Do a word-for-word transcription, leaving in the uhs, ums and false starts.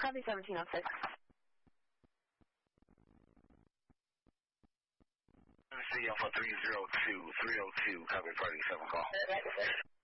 Copy seventeen oh six. C Alpha three zero two, three oh two, copy party seven call.